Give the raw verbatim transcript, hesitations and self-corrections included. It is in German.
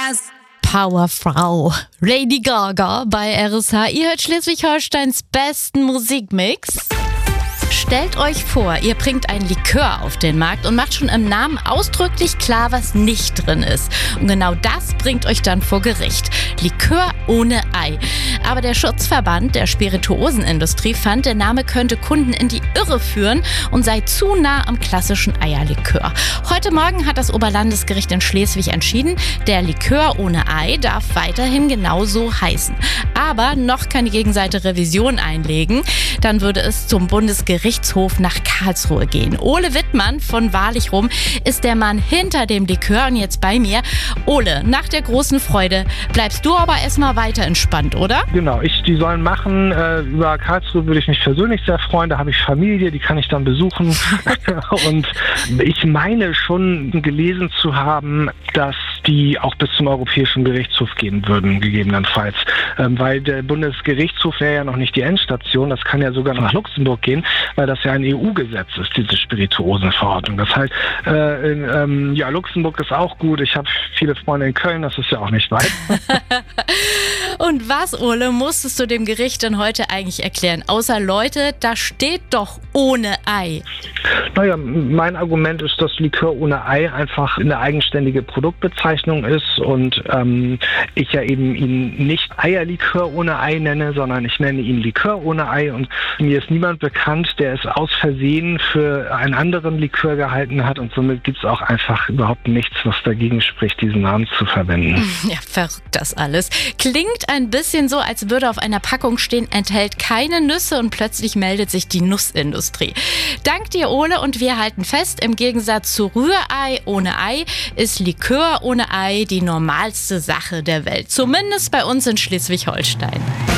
Yes! Powerfrau. Lady Gaga bei R S H. Ihr hört Schleswig-Holsteins besten Musikmix. Stellt euch vor, ihr bringt ein Likör auf den Markt und macht schon im Namen ausdrücklich klar, was nicht drin ist. Und genau das bringt euch dann vor Gericht. Likör ohne Ei. Aber der Schutzverband der Spirituosenindustrie fand, der Name könnte Kunden in die Irre führen und sei zu nah am klassischen Eierlikör. Heute Morgen hat das Oberlandesgericht in Schleswig entschieden, der Likör ohne Ei darf weiterhin genauso heißen. Aber noch kann die Gegenseite Revision einlegen. Dann würde es zum Bundesgerichtshof nach Karlsruhe gehen. Ole Wittmann von Wahrlich-Rum ist der Mann hinter dem Likör und jetzt bei mir. Ole, nach der großen Freude bleibst du aber erstmal weiter entspannt, oder? Genau, ich, die sollen machen. Äh, über Karlsruhe würde ich mich persönlich sehr freuen. Da habe ich Familie, die kann ich dann besuchen. Und ich meine schon gelesen zu haben, dass die auch bis zum Europäischen Gerichtshof gehen würden, gegebenenfalls. Ähm, weil der Bundesgerichtshof wäre ja noch nicht die Endstation. Das kann ja sogar nach Luxemburg gehen, weil das ja ein E U-Gesetz ist, diese Spirituosenverordnung. Das heißt, äh, in, ähm, ja, Luxemburg ist auch gut. Ich habe viele Freunde in Köln, das ist ja auch nicht weit. Und was, Ole, musstest du dem Gericht denn heute eigentlich erklären? Außer Leute, da steht doch ohne Ei. Naja, mein Argument ist, dass Likör ohne Ei einfach eine eigenständige Produktbezeichnung ist und ähm, ich ja eben ihn nicht Eierlikör ohne Ei nenne, sondern ich nenne ihn Likör ohne Ei und mir ist niemand bekannt, der es aus Versehen für einen anderen Likör gehalten hat und somit gibt es auch einfach überhaupt nichts, was dagegen spricht, diesen Namen zu verwenden. Ja, verrückt das alles. Klingt ein bisschen so, als würde auf einer Packung stehen, enthält keine Nüsse und plötzlich meldet sich die Nussindustrie. Dank dir, Ole, und wir halten fest, im Gegensatz zu Rührei ohne Ei ist Likör ohne Ei die normalste Sache der Welt. Zumindest bei uns in Schleswig-Holstein.